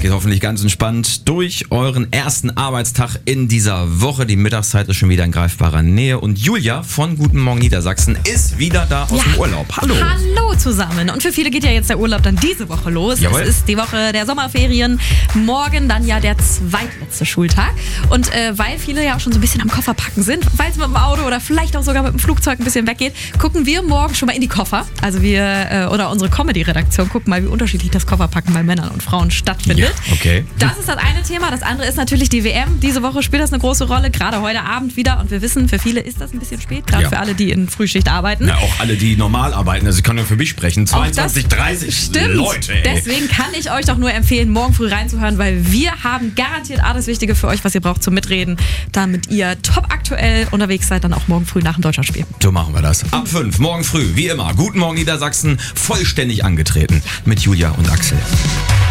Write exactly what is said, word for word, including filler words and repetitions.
geht hoffentlich ganz entspannt durch euren ersten Arbeitstag in dieser Woche. Die Mittagszeit ist schon wieder in greifbarer Nähe. Und Julia von Guten Morgen Niedersachsen ist wieder da aus Ja. dem Urlaub. Hallo. Hallo zusammen. Und für viele geht ja jetzt der Urlaub dann diese Woche los. Jawohl. Es ist die Woche der Sommerferien. Morgen dann ja der zweitletzte Schultag. Und äh, weil viele ja auch schon so ein bisschen am Kofferpacken sind, weil es mit dem Auto oder vielleicht auch sogar mit dem Flugzeug ein bisschen weggeht, gucken wir morgen schon mal in die Koffer. Also wir äh, oder unsere Comedy-Redaktion gucken mal, wie unterschiedlich das Kofferpacken bei Männern und Frauen stattfindet. Ja, okay. Das ist das eine Thema. Das andere ist natürlich die W M. Diese Woche spielt das eine große Rolle, gerade heute Abend wieder. Und wir wissen, für viele ist das ein bisschen spät, gerade Ja. für alle, die in Frühschicht arbeiten. Na, auch alle, die normal arbeiten. Also ich kann nur für mich sprechen. Auch das zweiundzwanzig, dreißig Stimmt. Leute, ey. Deswegen kann ich euch doch nur empfehlen, morgen früh reinzuhören, weil wir haben garantiert alles Wichtige für euch, was ihr braucht zum Mitreden, damit ihr top aktuell unterwegs seid, dann auch morgen früh nach dem Deutschlandspiel. So machen wir das. Ab fünf, morgen früh, wie immer. Guten Morgen Niedersachsen, vollständig angetreten mit Julia und Axel.